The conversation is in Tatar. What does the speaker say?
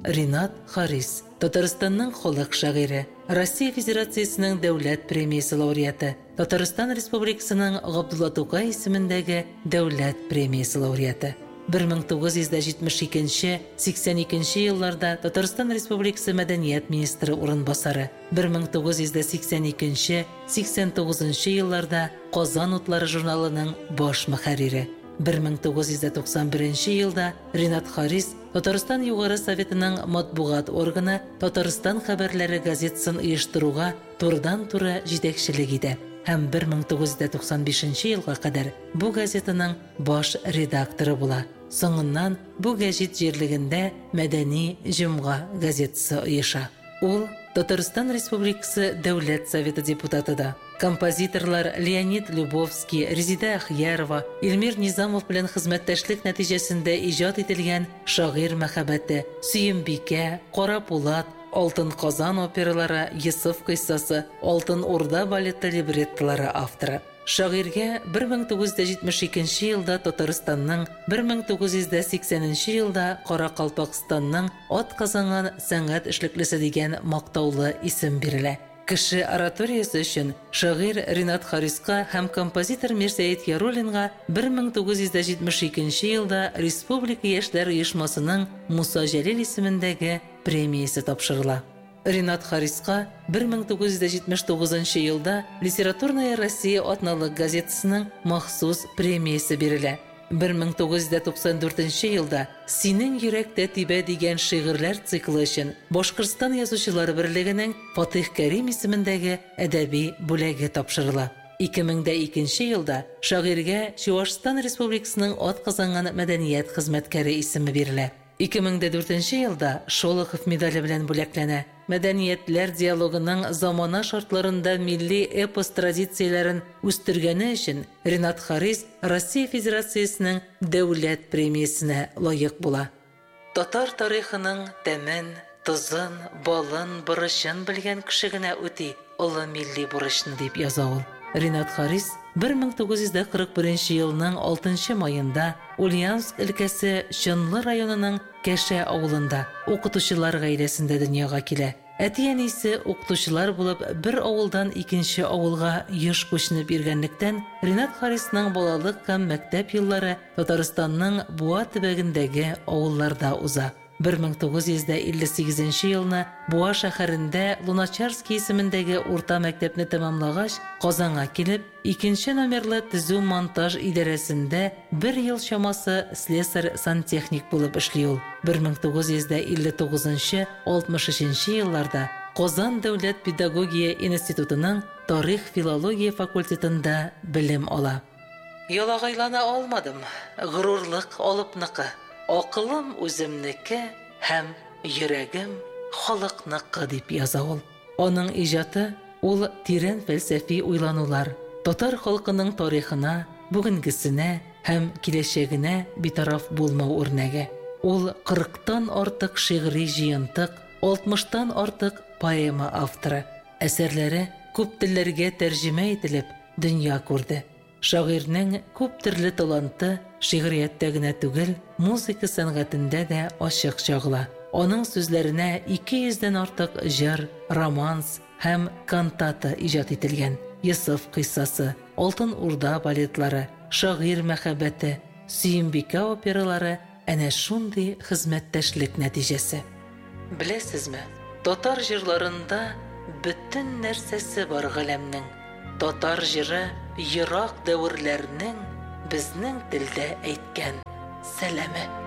Ринат Харис, Татарстанның халык шагыйре, Россия Федерациясының дәүләт премиясе лауреаты, Татарстан Республикасының Габдулла Тукай исемендәге дәүләт премиясе лауреаты. 1972-82 елларда Татарстан Республикасы Мәдәният министры урынбасары, 1982-89 елларда Казан утлары журналының баш мөхәррире, 1991 елда Ринат Харис Татарстан Югары Советының матбугат органы Татарстан хәбәрләре газетасын оештыруга турыдан-туры җитәкчелек итә һәм 1995 елга кадәр бу газетаның баш редакторы була. Соңыннан бу гәҗит җирлегендә Мәдәни җомга газетасы оеша. Ул Татарстан Республикасы Дәүләт Советы депутаты да. Композиторлар Леонид Любовский, Резида Ахьярова, Илмир Низамов белән хезмәттәшлек нәтиҗәсендә иҗат ителгән Шагыйрь мәхәббәте, Сөембикә, Кара Пулат, Алтын Казан опералары, Йосыф кыйссасы, Алтын Урда балеты либреттолары авторы. Шагыйрьгә 1972 елда Татарстанның, 1980 елда Каракалпакстанның атказанган сәнгать эшлеклесе дигән мактаулы исем бирелә. Кеше ораториясе өчен шагыйрь Ринат Хариска һәм композитор Мирсәет Яруллинга 1972 елда Республика яшьләр оешмасының Муса Җәлил исемендәге премиясе тапшырыла. Ринат Хариска 1979 елда Литературная Россия атналык газетасының махсус премиясе бирелә. 1994 елда «Синең йөрәктә тибә» дигән шигырьләр циклы өчен Башкортстан язучылар берлегенең Фатих Кәрим исемендәге әдәби бүләге тапшырыла. 2002 елда шагыйрьгә Чуашстан Республикасының атказанган мәдәният хезмәткәре исеме бирелә. 2004 елда Шолохов медале белән бүләкләнә. Мәдәниятләр диалогының замана шартларында милли эпос традицияләрен үстергәне өчен Ринат Харис Россия Федерациясының дәүләт премиясенә лаек була. Татар тарихының тәмен, тозын, балын, бурычын белгән кеше генә үти олы милли бурычны дип яза ул. Ринат Харис 1941 елның 6 майында Ульяновск өлкәсе Чынлы районының Кәшә авылында укытучылар гаиләсендә дөньяга килә. Әти-әнисе укытучылар булып, бер авылдан икенче авылга еш күченеп йөргәнлектән, Ринат Харисның балалык һәм мәктәп еллары Татарстанның Буа төбәгендәге авылларда уза. 1958 елны Буа шәһәрендә Луначарский исемендәге урта мәктәпне тәмамлагач, Казанга килеп, 2 номерлы төзү-монтаж идарәсендә 1 ел чамасы слесарь-сантехник булып эшли ул. 1959-63 елларда Казан дәүләт педагогия институтының тарих-филология факультетында белем ала. Ялагайлана алмадым, горурлык алыпныкы. Акылым үземнеке һәм йөрәгем халыкныкы дип яза ул. Аның иҗаты ул тирән фәлсәфи уйланулар, татар халкының тарихына, бүгенгесенә һәм киләчәгенә битараф булмау үрнәге. Ул 40-тан артык шигъри җыентык, 60-тан артык поэма авторы. Әсәрләре күп телләргә тәрҗемә ителеп, дөнья күрде. Шагыйрьнең күп төрле таланты шигърияттә генә түгел, музыка сәнгатендә дә ачык чагыла. Аның сүзләренә 200-дән артык җыр, романс һәм кантата иҗат ителгән. Йосыф кыйссасы, Алтын Урда балетлары, Шагыйрь мәхәббәте, Сөембикә опералары әнә шундый хезмәттәшлек нәтиҗәсе. Беләсезме, татар җырларында бөтен нәрсәсе бар галәмнең. Татар җыры ерак дәверләрнең безнең телдә әйткән сәламе.